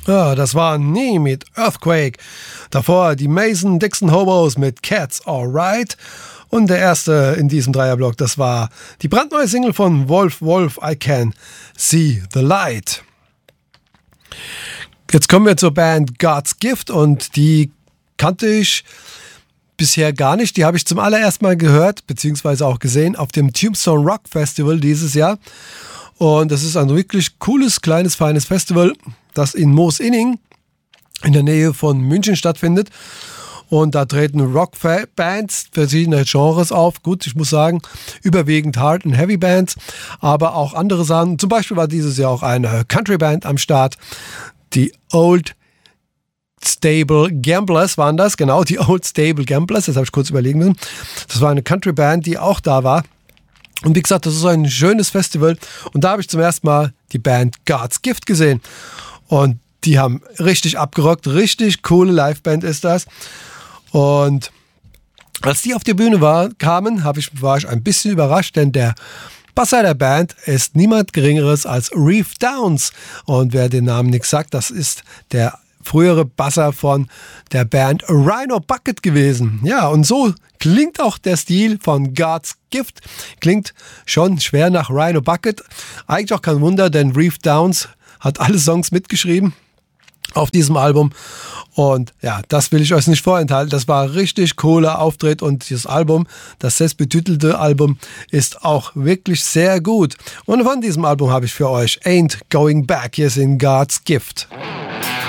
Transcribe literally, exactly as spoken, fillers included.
Ja, das war Nie mit Earthquake. Davor die Mason-Dixon Hobos mit Cats Alright. Und der erste in diesem Dreierblock, das war die brandneue Single von Wolf Wolf, I Can See the Light. Jetzt kommen wir zur Band God's Gift und die kannte ich bisher gar nicht. Die habe ich zum allerersten Mal gehört, beziehungsweise auch gesehen auf dem Tombstone Rock Festival dieses Jahr. Und das ist ein wirklich cooles, kleines, feines Festival, das in Moosinning in der Nähe von München stattfindet. Und da treten Rockbands verschiedener Genres auf. Gut, ich muss sagen, überwiegend Hard- und Heavy-Bands, aber auch andere Sachen. Zum Beispiel war dieses Jahr auch eine Country-Band am Start. Die Old Stable Gamblers waren das, genau, die Old Stable Gamblers, das habe ich kurz überlegen müssen. Das war eine Country-Band, die auch da war. Und wie gesagt, das ist ein schönes Festival. Und da habe ich zum ersten Mal die Band God's Gift gesehen. Und die haben richtig abgerockt, richtig coole Liveband ist das. Und als die auf die Bühne war, kamen, hab ich, war ich ein bisschen überrascht, denn der Basser der Band ist niemand Geringeres als Reef Downs. Und wer den Namen nicht sagt, das ist der frühere Basser von der Band Rhino Bucket gewesen. Ja, und so klingt auch der Stil von God's Gift. Klingt schon schwer nach Rhino Bucket. Eigentlich auch kein Wunder, denn Reef Downs hat alle Songs mitgeschrieben auf diesem Album. Und ja, das will ich euch nicht vorenthalten. Das war ein richtig cooler Auftritt und dieses Album, das selbstbetitelte Album, ist auch wirklich sehr gut. Und von diesem Album habe ich für euch Ain't Going Back. Hier sind God's Gift.